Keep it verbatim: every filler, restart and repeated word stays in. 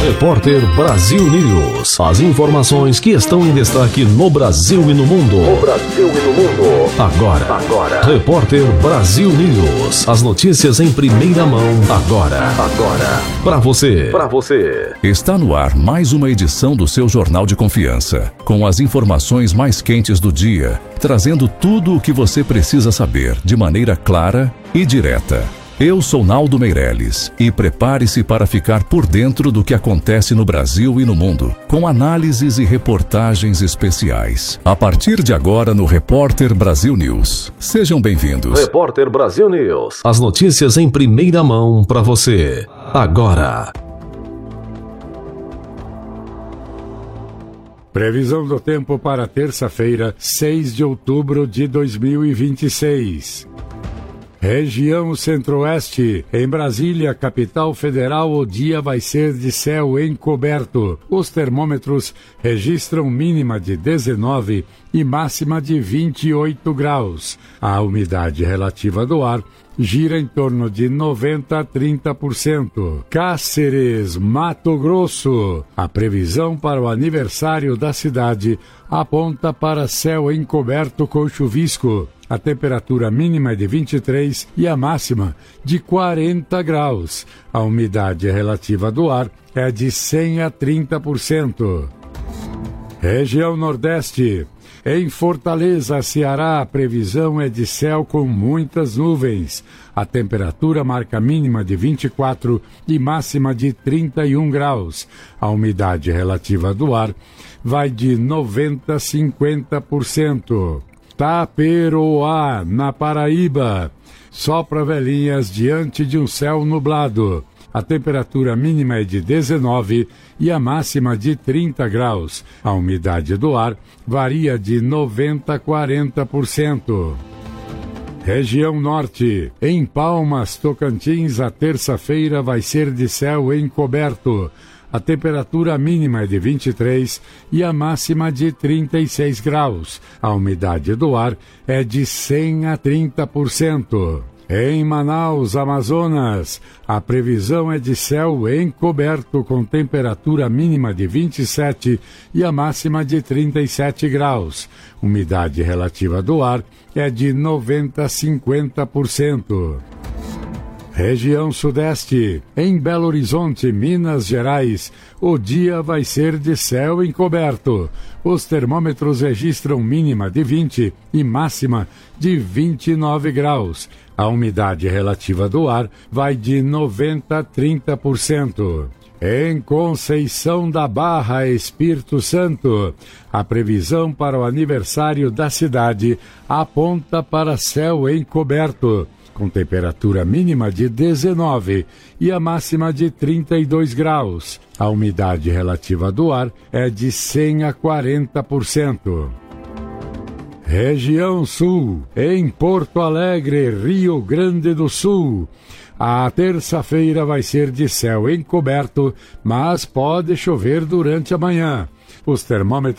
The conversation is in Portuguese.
Repórter Brasil News. As informações que estão em destaque no Brasil e no mundo. No Brasil e no mundo. Agora, agora. Repórter Brasil News. As notícias em primeira mão, agora, agora. Para você, para você. Está no ar mais uma edição do seu Jornal de Confiança, com as informações mais quentes do dia, trazendo tudo o que você precisa saber de maneira clara e direta. Eu sou Naldo Meirelles e prepare-se para ficar por dentro do que acontece no Brasil e no mundo, com análises e reportagens especiais. A partir de agora no Repórter Brasil News. Sejam bem-vindos. Repórter Brasil News. As notícias em primeira mão para você. Agora. Previsão do tempo para terça-feira, seis de outubro de dois mil e vinte e seis. Região Centro-Oeste. Em Brasília, capital federal, o dia vai ser de céu encoberto. Os termômetros registram mínima de dezenove e máxima de vinte e oito graus. A umidade relativa do ar gira em torno de noventa a trinta por cento. Cáceres, Mato Grosso. A previsão para o aniversário da cidade aponta para céu encoberto com chuvisco. A temperatura mínima é de vinte e três e a máxima de quarenta graus. A umidade relativa do ar é de cem a trinta por cento. Região Nordeste. Em Fortaleza, Ceará, a previsão é de céu com muitas nuvens. A temperatura marca mínima de vinte e quatro e máxima de trinta e um graus. A umidade relativa do ar vai de noventa a cinquenta por cento. Taperoá, na Paraíba. Sopra velhinhas diante de um céu nublado. A temperatura mínima é de dezenove e a máxima de trinta graus. A umidade do ar varia de noventa a quarenta por cento. Região Norte. Em Palmas, Tocantins, a terça-feira vai ser de céu encoberto. A temperatura mínima é de vinte e três e a máxima de trinta e seis graus. A umidade do ar é de cem a trinta por cento. Em Manaus, Amazonas, a previsão é de céu encoberto com temperatura mínima de vinte e sete e a máxima de trinta e sete graus. Umidade relativa do ar é de noventa a cinquenta por cento. Região Sudeste. Em Belo Horizonte, Minas Gerais, o dia vai ser de céu encoberto. Os termômetros registram mínima de vinte e máxima de vinte e nove graus. A umidade relativa do ar vai de noventa a trinta por cento. Em Conceição da Barra, Espírito Santo, a previsão para o aniversário da cidade aponta para céu encoberto, com temperatura mínima de dezenove e a máxima de trinta e dois graus. A umidade relativa do ar é de cem a quarenta por cento. Região Sul. Em Porto Alegre, Rio Grande do Sul, a terça-feira vai ser de céu encoberto, mas pode chover durante a manhã. Os termômetros